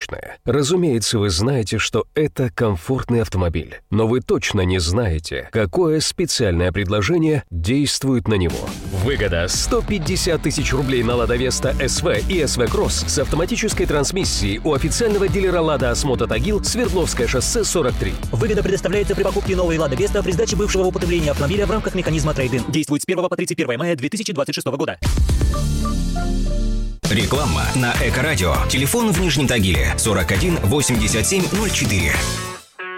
комфортное. Разумеется, вы знаете, что это комфортный автомобиль, но вы точно не знаете, какое специальное предложение действует на него. Выгода 150 тысяч рублей на Lada Vesta SV и SV Cross с автоматической трансмиссией у официального дилера Lada Осмота Тагил, Свердловское шоссе 43. Выгода предоставляется при покупке новой Lada Vesta при сдаче бывшего в употребление автомобиля в рамках механизма трейд-ин. Действует с 1 по 31 мая 2026 года. Реклама на Эко-радио. Телефон в Нижнем Тагиле 41 87 04.